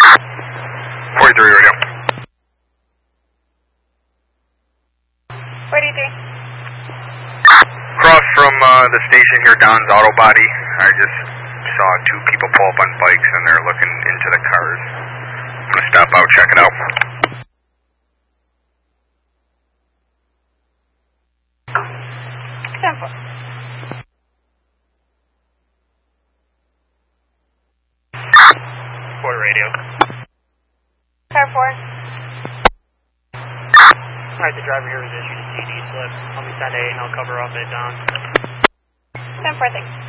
43 radio. 43. Across from the station here, Don's Auto Body. I just saw two people pull up on bikes and they're looking into the cars. I'm going to stop out, check it out. Simple. Ford radio. Car 4. Alright, the driver here was issued a CD slip. I'll be sending 8 and I'll cover up at Don. 10-4, thanks.